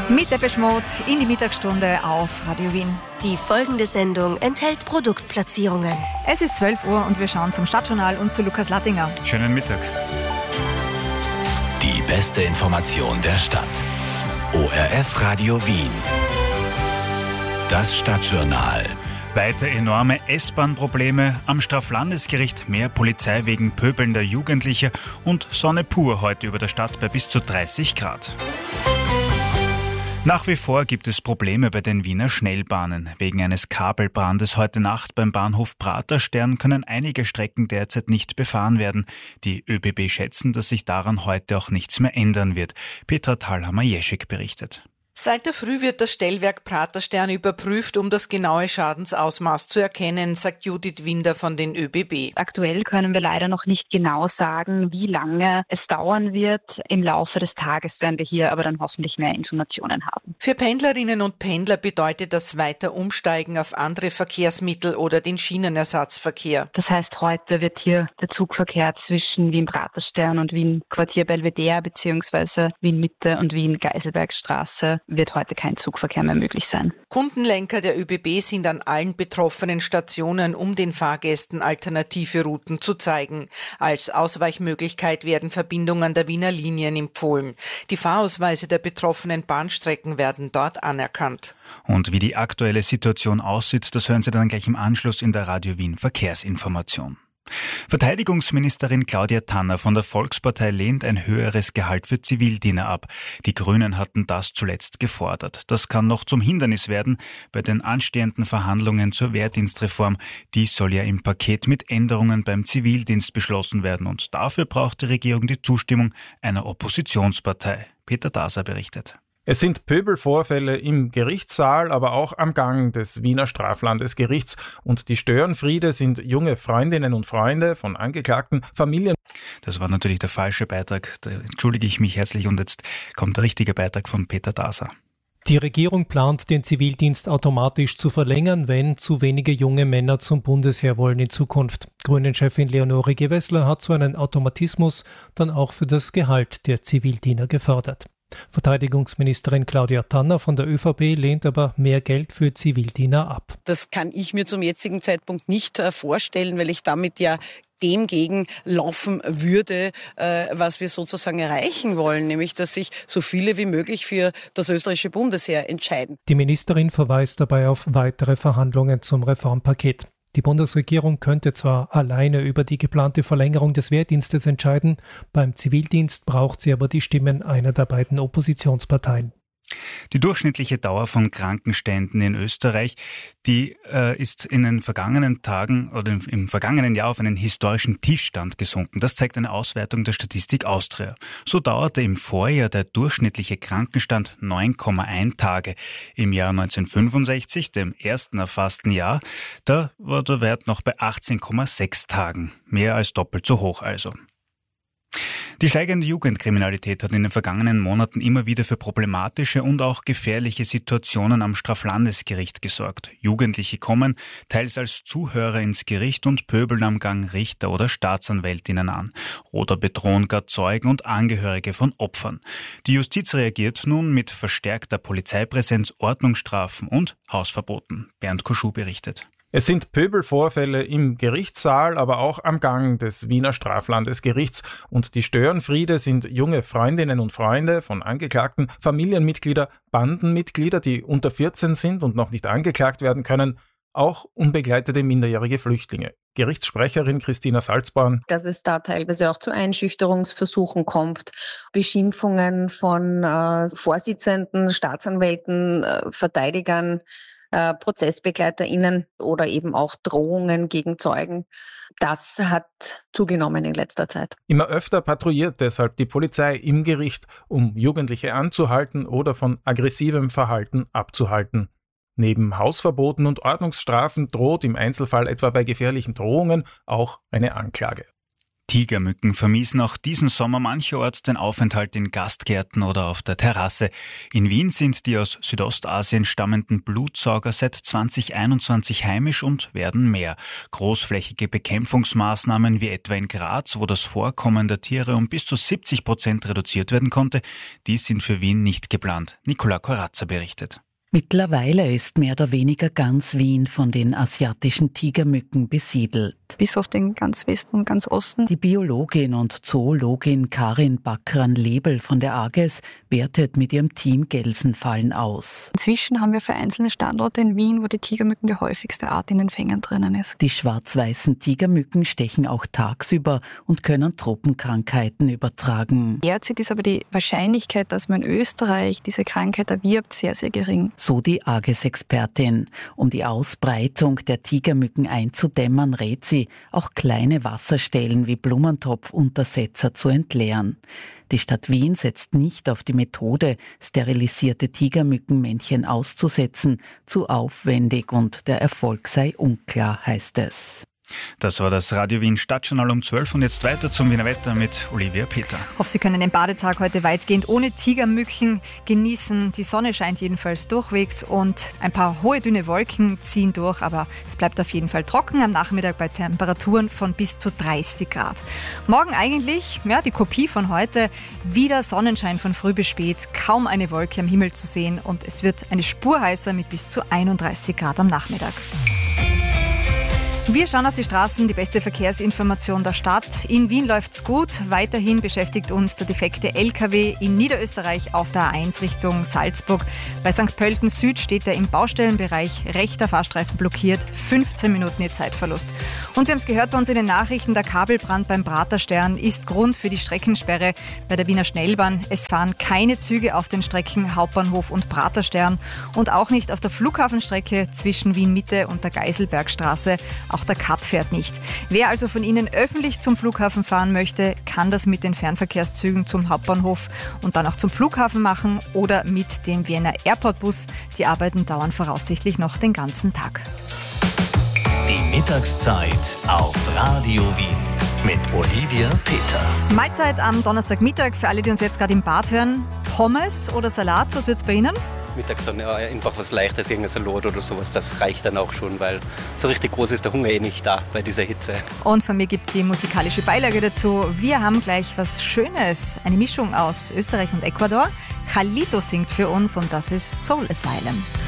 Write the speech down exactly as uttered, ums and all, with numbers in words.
Mit Depeche Mode in die Mittagsstunde auf Radio Wien. Die folgende Sendung enthält Produktplatzierungen. Es ist zwölf Uhr und wir schauen zum Stadtjournal und zu Lukas Lattinger. Schönen Mittag. Die beste Information der Stadt. O R F Radio Wien. Das Stadtjournal. Weiter enorme S-Bahn-Probleme, am Straflandesgericht mehr Polizei wegen pöbelnder Jugendlicher und Sonne pur heute über der Stadt bei bis zu dreißig Grad. Nach wie vor gibt es Probleme bei den Wiener Schnellbahnen. Wegen eines Kabelbrandes heute Nacht beim Bahnhof Praterstern können einige Strecken derzeit nicht befahren werden. Die ÖBB schätzen, dass sich daran heute auch nichts mehr ändern wird. Petra Thalhammer-Jeschik berichtet. Seit der Früh wird das Stellwerk Praterstern überprüft, um das genaue Schadensausmaß zu erkennen, sagt Judith Winder von den ÖBB. Aktuell können wir leider noch nicht genau sagen, wie lange es dauern wird. Im Laufe des Tages werden wir hier aber dann hoffentlich mehr Informationen haben. Für Pendlerinnen und Pendler bedeutet das weiter Umsteigen auf andere Verkehrsmittel oder den Schienenersatzverkehr. Das heißt, heute wird hier der Zugverkehr zwischen Wien-Praterstern und Wien-Quartier Belvedere bzw. Wien-Mitte und Wien-Geiselbergstraße wird heute kein Zugverkehr mehr möglich sein. Kundenlenker der ÖBB sind an allen betroffenen Stationen, um den Fahrgästen alternative Routen zu zeigen. Als Ausweichmöglichkeit werden Verbindungen der Wiener Linien empfohlen. Die Fahrausweise der betroffenen Bahnstrecken werden dort anerkannt. Und wie die aktuelle Situation aussieht, das hören Sie dann gleich im Anschluss in der Radio Wien Verkehrsinformation. Verteidigungsministerin Claudia Tanner von der Volkspartei lehnt ein höheres Gehalt für Zivildiener ab. Die Grünen hatten das zuletzt gefordert. Das kann noch zum Hindernis werden bei den anstehenden Verhandlungen zur Wehrdienstreform. Dies soll ja im Paket mit Änderungen beim Zivildienst beschlossen werden und dafür braucht die Regierung die Zustimmung einer Oppositionspartei. Peter Daser berichtet. Es sind Pöbelvorfälle im Gerichtssaal, aber auch am Gang des Wiener Straflandesgerichts. Und die Störenfriede sind junge Freundinnen und Freunde von Angeklagten, Familien. Das war natürlich der falsche Beitrag. Da entschuldige ich mich herzlich und jetzt kommt der richtige Beitrag von Peter Daser. Die Regierung plant, den Zivildienst automatisch zu verlängern, wenn zu wenige junge Männer zum Bundesheer wollen in Zukunft. Grünen-Chefin Leonore Gewessler hat so einen Automatismus dann auch für das Gehalt der Zivildiener gefordert. Verteidigungsministerin Claudia Tanner von der ÖVP lehnt aber mehr Geld für Zivildiener ab. Das kann ich mir zum jetzigen Zeitpunkt nicht äh, vorstellen, weil ich damit ja dem gegenlaufen würde, äh, was wir sozusagen erreichen wollen, nämlich dass sich so viele wie möglich für das österreichische Bundesheer entscheiden. Die Ministerin verweist dabei auf weitere Verhandlungen zum Reformpaket. Die Bundesregierung könnte zwar alleine über die geplante Verlängerung des Wehrdienstes entscheiden, beim Zivildienst braucht sie aber die Stimmen einer der beiden Oppositionsparteien. Die durchschnittliche Dauer von Krankenständen in Österreich, die äh, ist in den vergangenen Tagen oder im, im vergangenen Jahr auf einen historischen Tiefstand gesunken. Das zeigt eine Auswertung der Statistik Austria. So dauerte im Vorjahr der durchschnittliche Krankenstand neun Komma eins Tage. Im Jahr neunzehnhundertfünfundsechzig, dem ersten erfassten Jahr, da war der Wert noch bei achtzehn Komma sechs Tagen. Mehr als doppelt so hoch also. Die steigende Jugendkriminalität hat in den vergangenen Monaten immer wieder für problematische und auch gefährliche Situationen am Straflandesgericht gesorgt. Jugendliche kommen teils als Zuhörer ins Gericht und pöbeln am Gang Richter oder Staatsanwältinnen an oder bedrohen gar Zeugen und Angehörige von Opfern. Die Justiz reagiert nun mit verstärkter Polizeipräsenz, Ordnungsstrafen und Hausverboten. Bernd Koschuh berichtet. Es sind Pöbelvorfälle im Gerichtssaal, aber auch am Gang des Wiener Straflandesgerichts. Und die Störenfriede sind junge Freundinnen und Freunde von Angeklagten, Familienmitglieder, Bandenmitglieder, die unter vierzehn sind und noch nicht angeklagt werden können, auch unbegleitete minderjährige Flüchtlinge. Gerichtssprecherin Christina Salzborn. Dass es da teilweise auch zu Einschüchterungsversuchen kommt, Beschimpfungen von äh, Vorsitzenden, Staatsanwälten, äh, Verteidigern, Äh, ProzessbegleiterInnen oder eben auch Drohungen gegen Zeugen. Das hat zugenommen in letzter Zeit. Immer öfter patrouilliert deshalb die Polizei im Gericht, um Jugendliche anzuhalten oder von aggressivem Verhalten abzuhalten. Neben Hausverboten und Ordnungsstrafen droht im Einzelfall etwa bei gefährlichen Drohungen auch eine Anklage. Tigermücken vermiesen auch diesen Sommer mancherorts den Aufenthalt in Gastgärten oder auf der Terrasse. In Wien sind die aus Südostasien stammenden Blutsauger seit zwanzig einundzwanzig heimisch und werden mehr. Großflächige Bekämpfungsmaßnahmen wie etwa in Graz, wo das Vorkommen der Tiere um bis zu siebzig Prozent reduziert werden konnte, die sind für Wien nicht geplant. Nicola Corazza berichtet. Mittlerweile ist mehr oder weniger ganz Wien von den asiatischen Tigermücken besiedelt. Bis auf den ganz Westen und ganz Osten. Die Biologin und Zoologin Karin Backran-Lebel von der A G E S wertet mit ihrem Team Gelsenfallen aus. Inzwischen haben wir für einzelne Standorte in Wien, wo die Tigermücken die häufigste Art in den Fängen drinnen ist. Die schwarz-weißen Tigermücken stechen auch tagsüber und können Tropenkrankheiten übertragen. Derzeit ist aber die Wahrscheinlichkeit, dass man in Österreich diese Krankheit erwirbt, sehr, sehr gering. So die A G E S-Expertin. Um die Ausbreitung der Tigermücken einzudämmen, rät sie, auch kleine Wasserstellen wie Blumentopfuntersetzer zu entleeren. Die Stadt Wien setzt nicht auf die Methode, sterilisierte Tigermückenmännchen auszusetzen. Zu aufwendig und der Erfolg sei unklar, heißt es. Das war das Radio Wien Stadtjournal um zwölf und jetzt weiter zum Wiener Wetter mit Olivia Peter. Ich hoffe, Sie können den Badetag heute weitgehend ohne Tigermücken genießen. Die Sonne scheint jedenfalls durchwegs und ein paar hohe, dünne Wolken ziehen durch, aber es bleibt auf jeden Fall trocken am Nachmittag bei Temperaturen von bis zu dreißig Grad. Morgen eigentlich, ja, die Kopie von heute, wieder Sonnenschein von früh bis spät, kaum eine Wolke am Himmel zu sehen und es wird eine Spur heißer mit bis zu einunddreißig Grad am Nachmittag. Wir schauen auf die Straßen, die beste Verkehrsinformation der Stadt. In Wien läuft's gut. Weiterhin beschäftigt uns der defekte L K W in Niederösterreich auf der A eins Richtung Salzburg. Bei Sankt Pölten Süd steht er im Baustellenbereich, rechter Fahrstreifen blockiert, fünfzehn Minuten ihr Zeitverlust. Und Sie haben es gehört bei uns in den Nachrichten, der Kabelbrand beim Praterstern ist Grund für die Streckensperre bei der Wiener Schnellbahn. Es fahren keine Züge auf den Strecken Hauptbahnhof und Praterstern und auch nicht auf der Flughafenstrecke zwischen Wien Mitte und der Geiselbergstraße. Auch der Cut fährt nicht. Wer also von Ihnen öffentlich zum Flughafen fahren möchte, kann das mit den Fernverkehrszügen zum Hauptbahnhof und dann auch zum Flughafen machen oder mit dem Vienna Airport Bus. Die Arbeiten dauern voraussichtlich noch den ganzen Tag. Die Mittagszeit auf Radio Wien mit Olivia Peter. Mahlzeit am Donnerstagmittag für alle, die uns jetzt gerade im Bad hören. Pommes oder Salat, was wird's bei Ihnen? Mittags dann ja, einfach was Leichtes, irgendein Salat oder sowas, das reicht dann auch schon, weil so richtig groß ist der Hunger eh nicht da bei dieser Hitze. Und von mir gibt es die musikalische Beilage dazu. Wir haben gleich was Schönes, eine Mischung aus Österreich und Ecuador. Khalito singt für uns und das ist Soul Asylum.